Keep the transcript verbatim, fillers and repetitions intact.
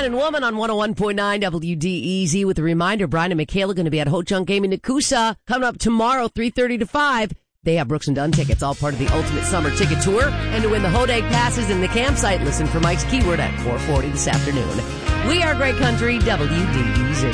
and Woman on one oh one point nine W D E Z with a reminder, Brian and Michaela are going to be at Ho Chunk Gaming Nakusa coming up tomorrow, three thirty to five. They have Brooks and Dunn tickets, all part of the Ultimate Summer Ticket Tour. And to win the Hodag passes in the campsite, listen for Mike's Keyword at four forty this afternoon. We are Great Country, W D E Z.